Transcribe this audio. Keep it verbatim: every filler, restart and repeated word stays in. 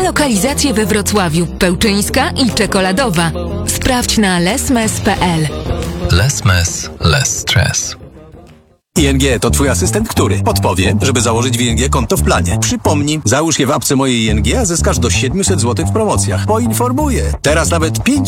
lokalizacje we Wrocławiu: Pełczyńska i Czekoladowa. Sprawdź na lesmes kropka p l. Lesmes, less stress. I N G to twój asystent, który podpowie, żeby założyć w I N G konto w planie. Przypomnij, załóż je w apce mojej I N G, a zyskasz do siedemset złotych w promocjach. Poinformuję. Teraz nawet pięć